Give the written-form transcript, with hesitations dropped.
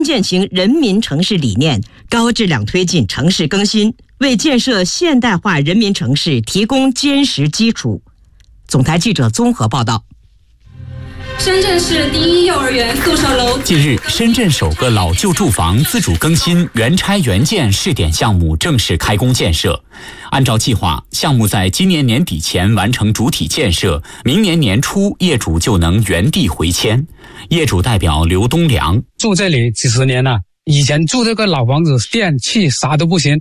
践行人民城市理念，高质量推进城市更新，为建设现代化人民城市提供坚实基础。总台记者综合报道。 深圳市第一幼儿园宿舍楼近日，深圳首个老旧住房自主更新原拆原建试点项目正式开工建设。按照计划，项目在今年年底前完成主体建设，明年年初业主就能原地回迁。业主代表刘东良： 住这里几十年了，以前住这个老房子，电器啥都不行，